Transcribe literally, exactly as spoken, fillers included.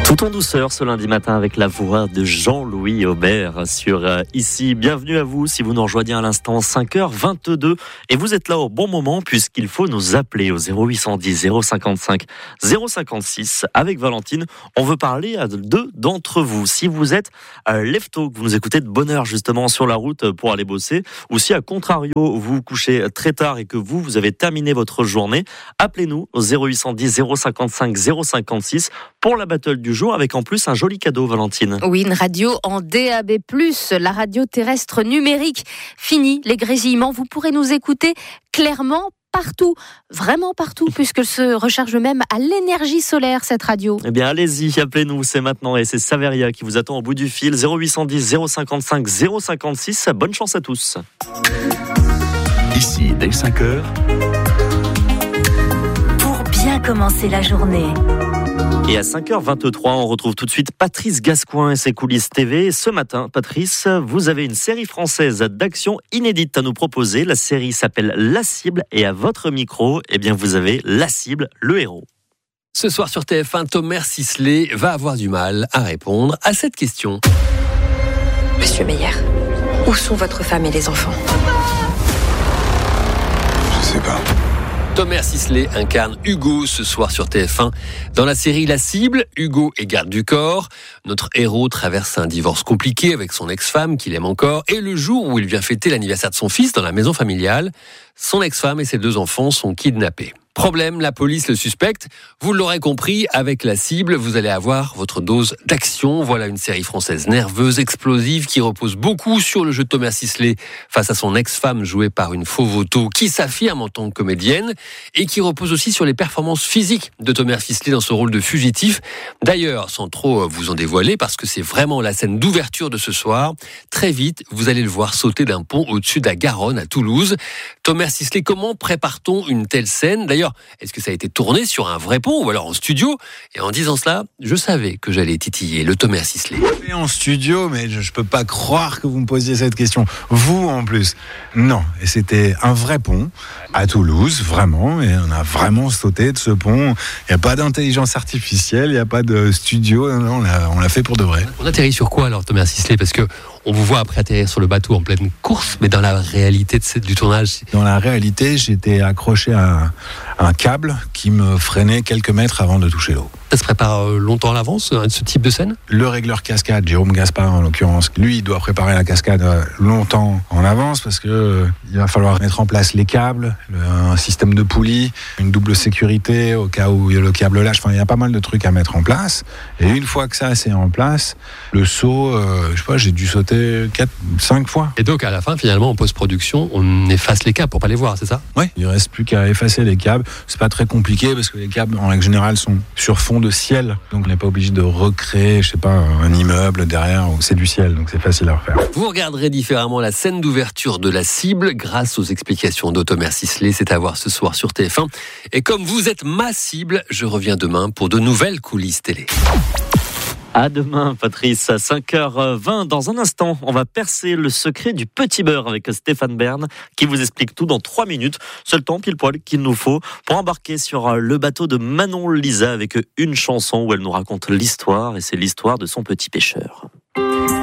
Tout en douceur ce lundi matin avec la voix de Jean-Louis Aubert sur euh, Ici. Bienvenue à vous si vous nous rejoignez à l'instant, cinq heures vingt-deux. Et vous êtes là au bon moment puisqu'il faut nous appeler au zéro huit cent dix zéro cinquante-cinq zéro cinquante-six. Avec Valentine, on veut parler à deux d'entre vous. Si vous êtes euh, lève-tôt, que vous nous écoutez de bonne heure justement sur la route pour aller bosser, ou si à contrario vous vous couchez très tard et que vous, vous avez terminé votre journée, appelez-nous au zéro huit cent dix zéro cinquante-cinq zéro cinquante-six pour la battle du jour, avec en plus un joli cadeau, Valentine. Oui, une radio en D A B plus, la radio terrestre numérique. Fini les grésillements, vous pourrez nous écouter clairement partout, vraiment partout, puisqu'elle se recharge même à l'énergie solaire, cette radio. Eh bien, allez-y, appelez-nous, c'est maintenant, et c'est Saveria qui vous attend au bout du fil, zéro huit cent dix zéro cinquante-cinq zéro cinquante-six. Bonne chance à tous. Ici, dès cinq heures. Pour bien commencer la journée. Et à cinq heures vingt-trois, on retrouve tout de suite Patrice Gascoin et ses coulisses T V. Ce matin, Patrice, vous avez une série française d'action inédite à nous proposer. La série s'appelle La Cible et à votre micro, eh bien, vous avez La Cible, le héros. Ce soir sur T F un, Thomas Sisley va avoir du mal à répondre à cette question. Monsieur Meyer, où sont votre femme et les enfants ? Je sais pas. Thomas Sisley incarne Hugo ce soir sur T F un. Dans la série La Cible, Hugo est garde du corps. Notre héros traverse un divorce compliqué avec son ex-femme qu'il aime encore. Et le jour où il vient fêter l'anniversaire de son fils dans la maison familiale, son ex-femme et ses deux enfants sont kidnappés. Problème, la police le suspecte. Vous l'aurez compris, avec La Cible, vous allez avoir votre dose d'action. Voilà une série française nerveuse, explosive, qui repose beaucoup sur le jeu de Thomas Sisley face à son ex-femme jouée par une faux Vauto qui s'affirme en tant que comédienne et qui repose aussi sur les performances physiques de Thomas Sisley dans ce rôle de fugitif. D'ailleurs, sans trop vous en dévoiler, parce que c'est vraiment la scène d'ouverture de ce soir, très vite, vous allez le voir sauter d'un pont au-dessus de la Garonne à Toulouse. Thomas Sisley, comment prépare-t-on une telle scène ? D'ailleurs, est-ce que ça a été tourné sur un vrai pont ou alors en studio ? Et en disant cela, je savais que j'allais titiller le Thomas Sisley. Et en studio, mais je, je peux pas croire que vous me posiez cette question. Vous, en plus. Non. Et c'était un vrai pont à Toulouse, vraiment. Et on a vraiment sauté de ce pont. Il n'y a pas d'intelligence artificielle, il n'y a pas de studio. Non, on l'a, on l'a fait pour de vrai. On atterrit sur quoi alors, Thomas Sisley ? Parce que on vous voit après atterrir sur le bateau en pleine course, mais dans la réalité de cette, du tournage... Dans la réalité, j'étais accroché à un, un câble qui me freinait quelques mètres avant de toucher l'eau. Ça se prépare longtemps à l'avance, ce type de scène ? Le régleur cascade, Jérôme Gaspard en l'occurrence, lui, il doit préparer la cascade longtemps en avance parce que euh, il va falloir mettre en place les câbles, le, un système de poulies, une double sécurité au cas où le câble lâche. Enfin, il y a pas mal de trucs à mettre en place. Et une fois que ça c'est en place, le saut, euh, je sais pas, j'ai dû sauter quatre, cinq fois. Et donc à la fin, finalement, en post-production, on efface les câbles pour pas les voir, c'est ça ? Oui, il reste plus qu'à effacer les câbles. C'est pas très compliqué parce que les câbles, en règle générale, sont sur fond de ciel. Donc on n'est pas obligé de recréer, je sais pas, un immeuble derrière. C'est du ciel, donc c'est facile à refaire. Vous regarderez différemment la scène d'ouverture de La Cible grâce aux explications de Thomas Sisley. C'est à voir ce soir sur T F un. Et comme vous êtes ma cible, je reviens demain pour de nouvelles coulisses télé. À demain, Patrice, à cinq heures vingt. Dans un instant, on va percer le secret du petit beurre avec Stéphane Bern, qui vous explique tout dans trois minutes. C'est le temps pile poil qu'il nous faut pour embarquer sur le bateau de Manon Lisa avec une chanson où elle nous raconte l'histoire, et c'est l'histoire de son petit pêcheur.